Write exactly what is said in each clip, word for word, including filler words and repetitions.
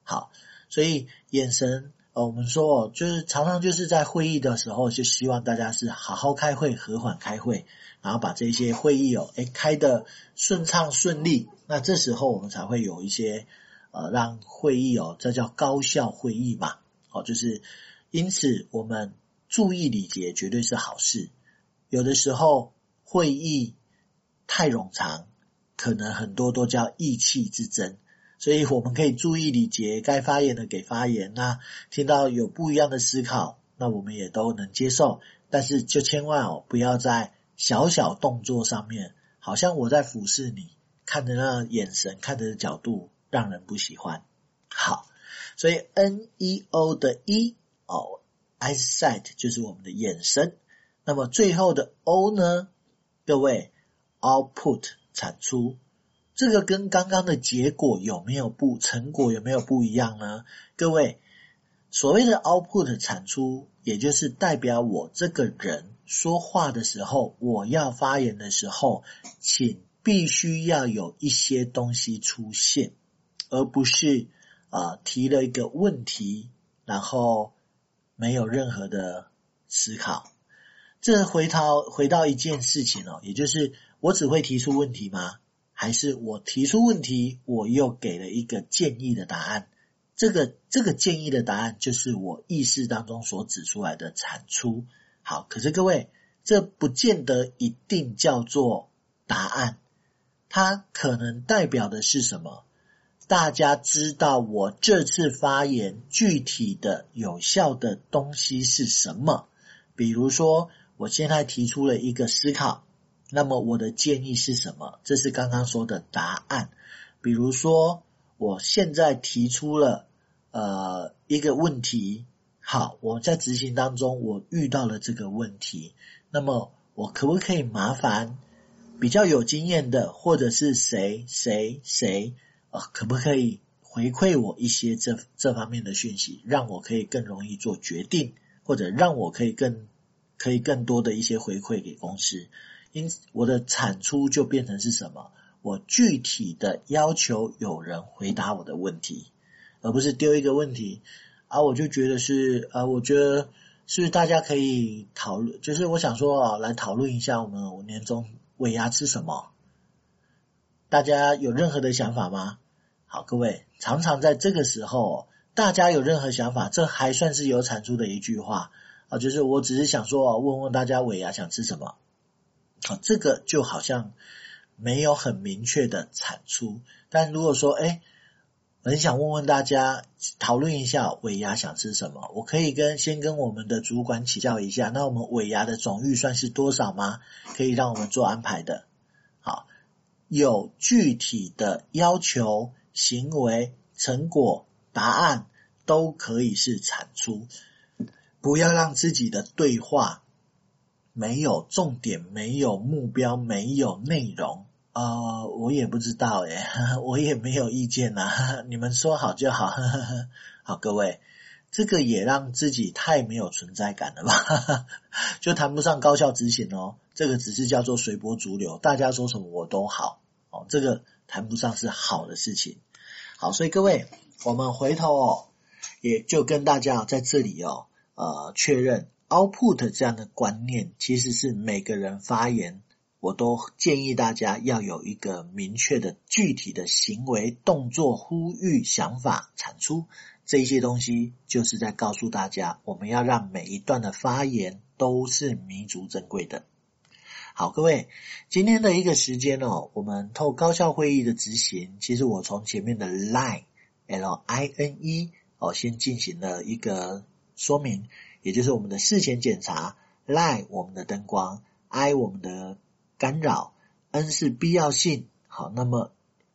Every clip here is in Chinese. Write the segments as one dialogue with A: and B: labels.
A: 好，所以眼神呃，我们说哦，就是常常就是在会议的时候，就希望大家是好好开会，和缓开会，然后把这些会议哦，诶开得顺畅顺利。那这时候我们才会有一些呃，让会议哦，这叫高效会议嘛。好，就是因此我们注意礼节绝对是好事。有的时候会议太冗长，可能很多都叫意气之争。所以我们可以注意礼节，该发言的给发言，那听到有不一样的思考，那我们也都能接受，但是就千万哦，不要在小小动作上面，好像我在俯视你，看的那眼神，看的角度让人不喜欢。好，所以 N E O 的 E 哦 eyesight 就是我们的眼神。那么最后的 O 呢，各位 output 产出，这个跟刚刚的结果有没有不成果有没有不一样呢？各位，所谓的 output 产出，也就是代表我这个人说话的时候，我要发言的时候，请必须要有一些东西出现，而不是呃提了一个问题，然后没有任何的思考。这回到回到一件事情哦，也就是我只会提出问题吗？还是我提出问题，我又给了一个建议的答案？这个这个建议的答案就是我意识当中所指出来的产出。好，可是各位，这不见得一定叫做答案，它可能代表的是什么？大家知道我这次发言具体的有效的东西是什么？比如说，我现在提出了一个思考，那么我的建议是什么？这是刚刚说的答案。比如说，我现在提出了呃一个问题，好，我在执行当中我遇到了这个问题，那么我可不可以麻烦比较有经验的，或者是谁谁谁呃，可不可以回馈我一些这这方面的讯息，让我可以更容易做决定，或者让我可以更可以更多的一些回馈给公司。因此我的产出就变成是什么？我具体的要求有人回答我的问题，而不是丢一个问题啊，我就觉得是呃，我觉得是不是大家可以讨论，就是我想说啊，来讨论一下我们年终尾牙吃什么？大家有任何的想法吗？好，各位，常常在这个时候，大家有任何想法，这还算是有产出的一句话啊，就是我只是想说，问问大家尾牙想吃什么。啊，这个就好像没有很明确的产出。但如果说，诶，很想问问大家，讨论一下尾牙想吃什么，我可以跟先跟我们的主管请教一下，那我们尾牙的总预算是多少吗？可以让我们做安排的。好，有具体的要求、行为、成果、答案都可以是产出，不要让自己的对话没有重点，没有目标，没有内容。呃，我也不知道耶，我也没有意见啊，你们说好就好。好，各位，这个也让自己太没有存在感了吧？就谈不上高效执行哦，这个只是叫做随波逐流，大家说什么我都好哦，这个谈不上是好的事情。好，所以各位，我们回头哦，也就跟大家在这里哦，呃，确认 output 这样的观念，其实是每个人发言，我都建议大家要有一个明确的具体的行为、动作、呼吁、想法、产出，这些东西就是在告诉大家，我们要让每一段的发言都是弥足珍贵的。好，各位，今天的一个时间哦，我们透高效会议的执行，其实我从前面的 line L I N E 哦，先进行了一个说明，也就是我们的事前检查 ，line 我们的灯光 ，I 我们的干扰 ，N 是必要性，好，那么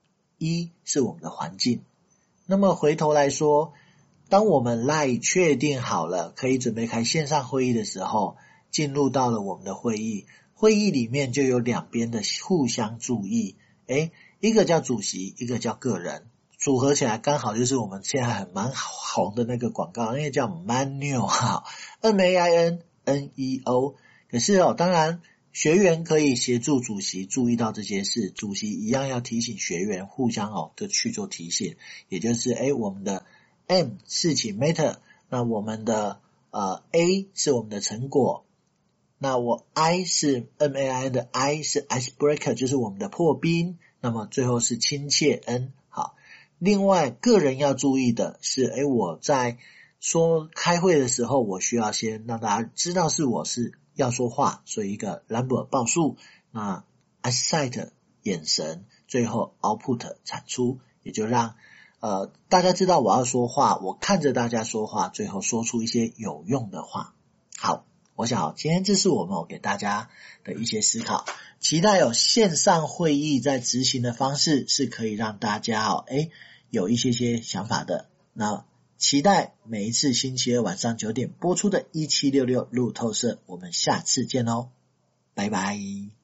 A: E 是我们的环境。那么回头来说，当我们 line 确定好了，可以准备开线上会议的时候，进入到了我们的会议，会议里面就有两边的互相注意，诶，一个叫主席，一个叫个人，组合起来刚好就是我们现在很蛮红的那个广告，那个叫 Maneo 哈 ，M A I N N E O。可是哦，当然学员可以协助主席注意到这些事，主席一样要提醒学员互相哦的去做提醒，也就是诶我们的 M 事情 matter， 那我们的呃 A 是我们的成果，那我 I 是 M A I 的 I 是 icebreaker， 就是我们的破冰，那么最后是亲切 N。 好，另外个人要注意的是，诶我在说开会的时候，我需要先让大家知道是我是要说话，所以一个 Lambert 报数，那 eyesight 眼神，最后 output 产出，也就让呃大家知道我要说话，我看着大家说话，最后说出一些有用的话。好，我想今天这是我们给大家的一些思考，期待有线上会议在执行的方式是可以让大家哦，诶有一些些想法的。那期待每一次星期二晚上九点播出的一七六六路透社，我们下次见哦，拜拜。